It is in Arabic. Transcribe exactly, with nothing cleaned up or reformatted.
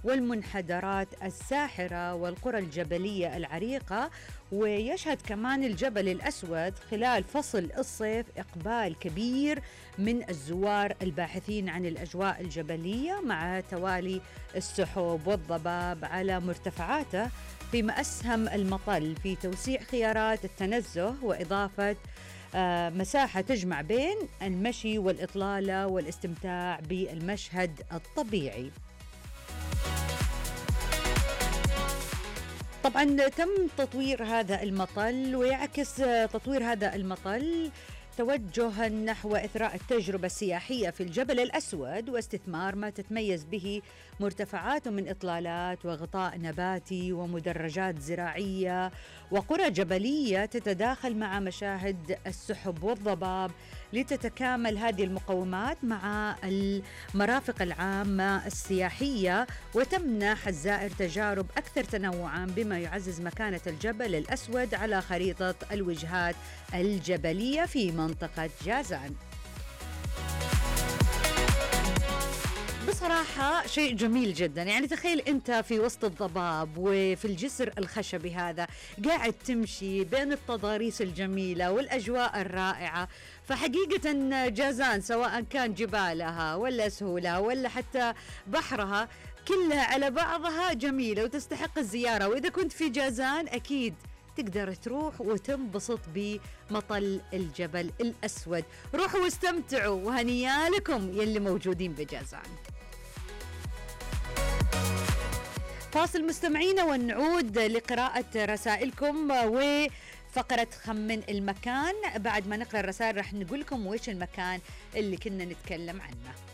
والمنحدرات الساحرة والقرى الجبلية العريقة. ويشهد كمان الجبل الأسود خلال فصل الصيف إقبال كبير من الزوار الباحثين عن الأجواء الجبلية، مع توالي السحب والضباب على مرتفعاته، فيما أسهم المطل في توسيع خيارات التنزه وإضافة آه مساحة تجمع بين المشي والإطلالة والاستمتاع بالمشهد الطبيعي. طبعا تم تطوير هذا المطل، ويعكس تطوير هذا المطل توجها نحو إثراء التجربة السياحية في الجبل الأسود واستثمار ما تتميز به مرتفعات من إطلالات وغطاء نباتي ومدرجات زراعية وقرى جبلية تتداخل مع مشاهد السحب والضباب، لتتكامل هذه المقومات مع المرافق العامة السياحية وتمنح الزائر تجارب أكثر تنوعا، بما يعزز مكانة الجبل الأسود على خريطة الوجهات الجبلية في منطقة جازان. بصراحة شيء جميل جدا، يعني تخيل أنت في وسط الضباب وفي الجسر الخشبي هذا قاعد تمشي بين التضاريس الجميلة والأجواء الرائعة. فحقيقة جازان سواء كان جبالها ولا سهولها ولا حتى بحرها كلها على بعضها جميلة وتستحق الزيارة. وإذا كنت في جازان أكيد تقدر تروح وتنبسط بمطل الجبل الأسود. روحوا واستمتعوا، وهنيا لكم يلي موجودين بجازان. فاصل مستمعينا ونعود لقراءة رسائلكم وفقرة خمن المكان. بعد ما نقرأ الرسائل رح نقول لكم ويش المكان اللي كنا نتكلم عنه.